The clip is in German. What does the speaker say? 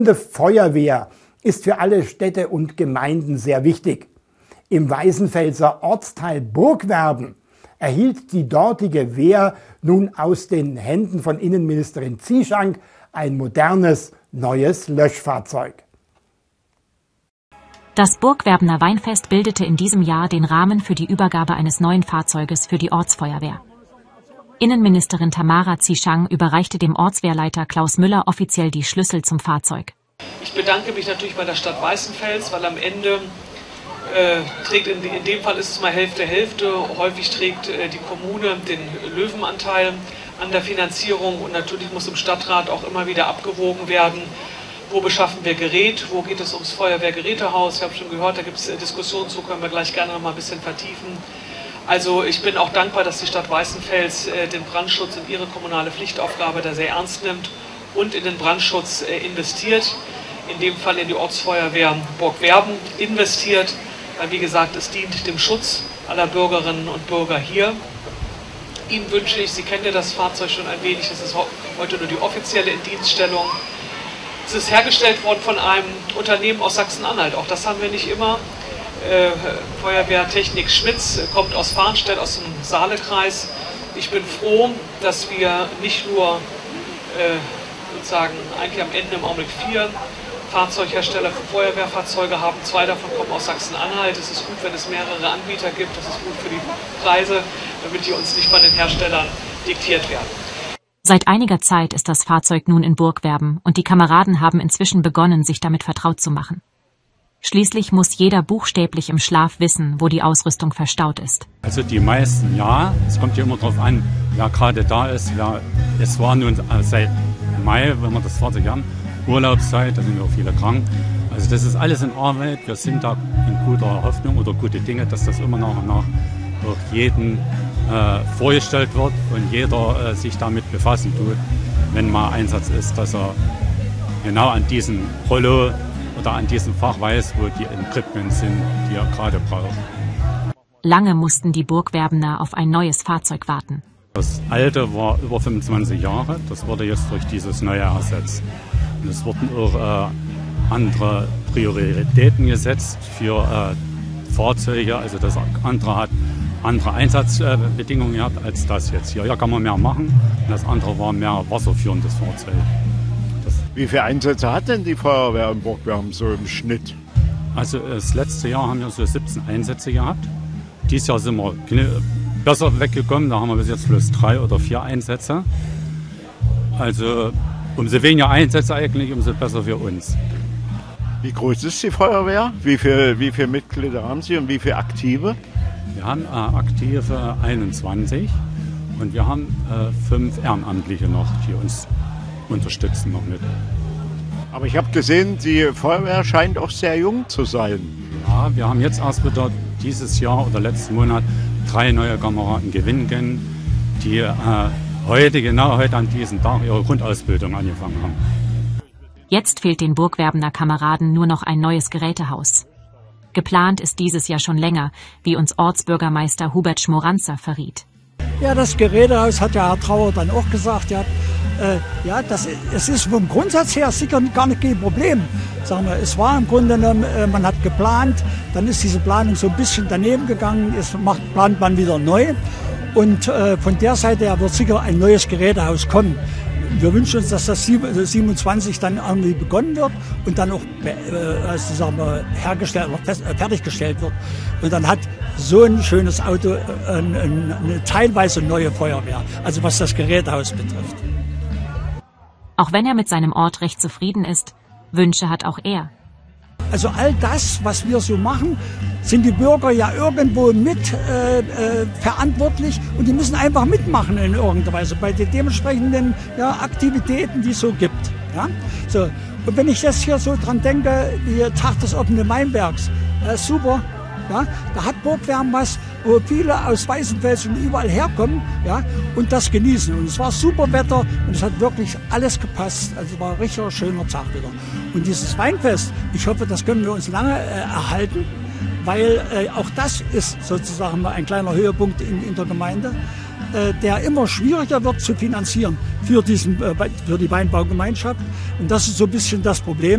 Die Feuerwehr ist für alle Städte und Gemeinden sehr wichtig. Im Weißenfelser Ortsteil Burgwerben erhielt die dortige Wehr nun aus den Händen von Innenministerin Zieschank ein modernes, neues Löschfahrzeug. Das Burgwerbener Weinfest bildete in diesem Jahr den Rahmen für die Übergabe eines neuen Fahrzeuges für die Ortsfeuerwehr. Innenministerin Tamara Zieschank überreichte dem Ortswehrleiter Klaus Müller offiziell die Schlüssel zum Fahrzeug. Ich bedanke mich natürlich bei der Stadt Weißenfels, weil am Ende trägt, in dem Fall ist es mal Hälfte, häufig trägt die Kommune den Löwenanteil an der Finanzierung und natürlich muss im Stadtrat auch immer wieder abgewogen werden, wo beschaffen wir Gerät, wo geht es ums Feuerwehrgerätehaus. Ich habe schon gehört, da gibt es Diskussionen zu, können wir gleich gerne noch mal ein bisschen vertiefen. Also ich bin auch dankbar, dass die Stadt Weißenfels den Brandschutz in ihre kommunale Pflichtaufgabe da sehr ernst nimmt und in den Brandschutz investiert, in dem Fall in die Ortsfeuerwehr Burgwerben investiert, weil wie gesagt, es dient dem Schutz aller Bürgerinnen und Bürger hier. Ihnen wünsche ich, Sie kennen ja das Fahrzeug schon ein wenig, es ist heute nur die offizielle Indienststellung. Es ist hergestellt worden von einem Unternehmen aus Sachsen-Anhalt, auch das haben wir nicht immer. Feuerwehrtechnik Schmitz kommt aus Farnstedt, aus dem Saalekreis. Ich bin froh, dass wir nicht nur sozusagen eigentlich am Ende im Augenblick 4 Fahrzeughersteller für Feuerwehrfahrzeuge haben. 2 davon kommen aus Sachsen-Anhalt. Es ist gut, wenn es mehrere Anbieter gibt. Das ist gut für die Preise, damit die uns nicht von den Herstellern diktiert werden. Seit einiger Zeit ist das Fahrzeug nun in Burgwerben und die Kameraden haben inzwischen begonnen, sich damit vertraut zu machen. Schließlich muss jeder buchstäblich im Schlaf wissen, wo die Ausrüstung verstaut ist. Also die meisten, ja. Es kommt ja immer darauf an, wer gerade da ist. Es war nun seit Mai, wenn wir das Fahrzeug haben, Urlaubszeit, da sind ja auch viele krank. Also das ist alles in Arbeit. Wir sind da in guter Hoffnung oder gute Dinge, dass das immer nach und nach auch jedem vorgestellt wird und jeder sich damit befassen tut, wenn mal Einsatz ist, dass er genau an diesem Rollo oder an diesem Fach weiß, wo die Equipment sind, die er gerade braucht. Lange mussten die Burgwerbener auf ein neues Fahrzeug warten. Das alte war über 25 Jahre, das wurde jetzt durch dieses neue ersetzt. Und es wurden auch andere Prioritäten gesetzt für Fahrzeuge, also das andere hat andere Einsatzbedingungen gehabt als das jetzt hier. Hier kann man mehr machen und das andere war mehr wasserführendes Fahrzeug. Wie viele Einsätze hat denn die Feuerwehr in Burgwerben so im Schnitt? Also das letzte Jahr haben wir so 17 Einsätze gehabt. Dieses Jahr sind wir besser weggekommen, da haben wir bis jetzt bloß 3 oder 4 Einsätze. Also umso weniger Einsätze eigentlich, umso besser für uns. Wie groß ist die Feuerwehr? Wie viele Mitglieder haben Sie und wie viele Aktive? Wir haben aktive 21 und wir haben 5 Ehrenamtliche noch, die uns unterstützen noch mit. Aber ich habe gesehen, die Feuerwehr scheint auch sehr jung zu sein. Ja, wir haben jetzt erst wieder dieses Jahr oder letzten Monat 3 neue Kameraden gewinnen können, die genau heute an diesem Tag ihre Grundausbildung angefangen haben. Jetzt fehlt den Burgwerbener Kameraden nur noch ein neues Gerätehaus. Geplant ist dieses Jahr schon länger, wie uns Ortsbürgermeister Hubert Schmoranzer verriet. Ja, das Gerätehaus hat ja Herr Trauer dann auch gesagt, es ist vom Grundsatz her sicher gar nicht kein Problem. Sagen wir, es war im Grunde genommen, man hat geplant, dann ist diese Planung so ein bisschen daneben gegangen, plant man wieder neu. Und von der Seite her wird sicher ein neues Gerätehaus kommen. Wir wünschen uns, dass das 27 dann irgendwie begonnen wird und dann auch fertiggestellt wird. Und dann hat so ein schönes Auto eine teilweise neue Feuerwehr, also was das Gerätehaus betrifft. Auch wenn er mit seinem Ort recht zufrieden ist, Wünsche hat auch er. Also all das, was wir so machen, sind die Bürger ja irgendwo mit verantwortlich und die müssen einfach mitmachen in irgendeiner Weise bei den dementsprechenden Aktivitäten, die es so gibt. Ja? So. Und wenn ich jetzt hier so dran denke, der Tag des offenen Weinbergs, super. Ja, da hat Burgwerben was, wo viele aus Weißenfels und überall herkommen, und das genießen. Und es war super Wetter und es hat wirklich alles gepasst. Also es war ein richtig schöner Tag wieder. Und dieses Weinfest, ich hoffe, das können wir uns lange erhalten, weil auch das ist sozusagen ein kleiner Höhepunkt in der Gemeinde, der immer schwieriger wird zu finanzieren für die Weinbaugemeinschaft. Und das ist so ein bisschen das Problem.